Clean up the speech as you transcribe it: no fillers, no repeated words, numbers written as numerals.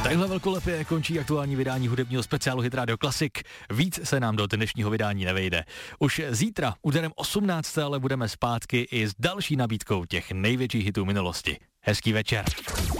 Takhle velkolepě končí aktuální vydání hudebního speciálu Hit Radio Classic. Víc se nám do dnešního vydání nevejde. Už zítra, úterem 18. ale budeme zpátky i s další nabídkou těch největších hitů minulosti. Hezký večer.